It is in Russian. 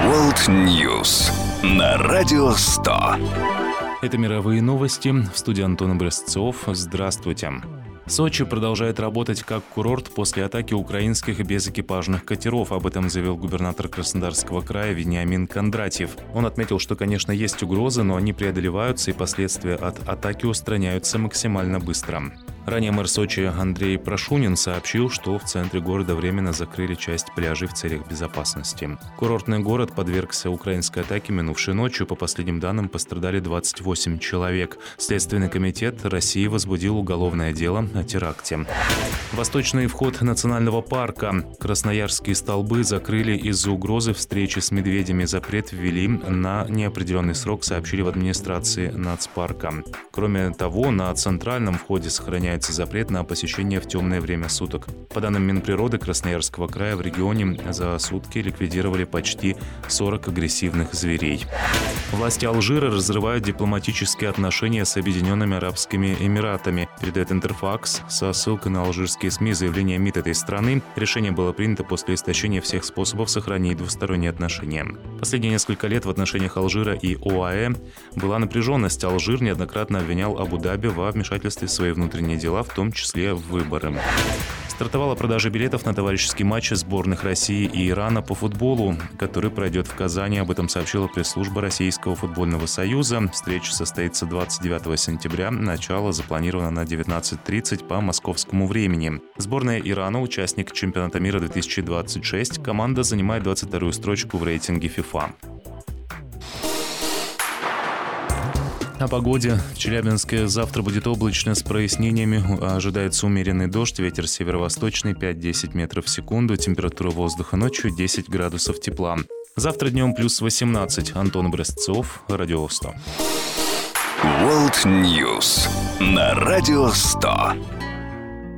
World News на Радио 100. Это мировые новости. В студии Антон Образцов. Здравствуйте. Сочи продолжает работать как курорт после атаки украинских безэкипажных катеров. Об этом заявил губернатор Краснодарского края Вениамин Кондратьев. Он отметил, что, конечно, есть угрозы, но они преодолеваются и последствия от атаки устраняются максимально быстро. Ранее мэр Сочи Андрей Прошунин сообщил, что в центре города временно закрыли часть пляжей в целях безопасности. Курортный город подвергся украинской атаке минувшей ночью. По последним данным, пострадали 28 человек. Следственный комитет России возбудил уголовное дело о теракте. Восточный вход национального парка. Красноярские столбы закрыли из-за угрозы встречи с медведями. Запрет ввели на неопределенный срок, сообщили в администрации нацпарка. Кроме того, на центральном входе сохраняется запрет на посещение в темное время суток. По данным Минприроды Красноярского края, в регионе за сутки ликвидировали почти 40 агрессивных зверей. Власти Алжира разрывают дипломатические отношения с Объединенными Арабскими Эмиратами, передает Интерфакс со ссылкой на алжирские СМИ. Заявление МИД этой страны. Решение было принято после истощения всех способов сохранить двусторонние отношения. Последние несколько лет в отношениях Алжира и ОАЭ была напряженность. Алжир неоднократно обвинял Абу-Даби во вмешательстве в свои внутренние дела, в том числе в выборы. Стартовала продажа билетов на товарищеский матч сборных России и Ирана по футболу, который пройдет в Казани. Об этом сообщила пресс-служба Российского футбольного союза. Встреча состоится 29 сентября. Начало запланировано на 19:30 по московскому времени. Сборная Ирана, участник чемпионата мира 2026. Команда занимает 22-ю строчку в рейтинге FIFA. О погоде. В Челябинске завтра будет облачно с прояснениями. Ожидается умеренный дождь, ветер северо-восточный 5-10 метров в секунду. Температура воздуха ночью 10 градусов тепла. Завтра днем плюс 18. Антон Образцов, Радио 100. World News на Радио 100.